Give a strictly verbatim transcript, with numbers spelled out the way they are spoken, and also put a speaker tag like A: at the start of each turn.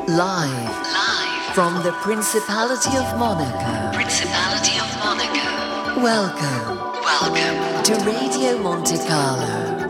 A: Live.
B: Live.
A: From the Principality of Monaco.
B: Principality of Monaco.
A: Welcome.
B: Welcome.
A: To Radio Monte Carlo.